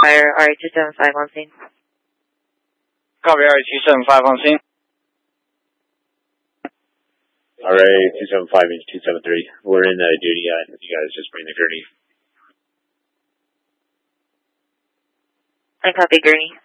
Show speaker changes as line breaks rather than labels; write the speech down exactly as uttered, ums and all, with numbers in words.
Fire R two seven five on scene.
Copy R two seven five on scene.
R A two seven five inch two seven three. We're in uh, duty. Uh, you guys just bring the gurney.
I copy Gurney.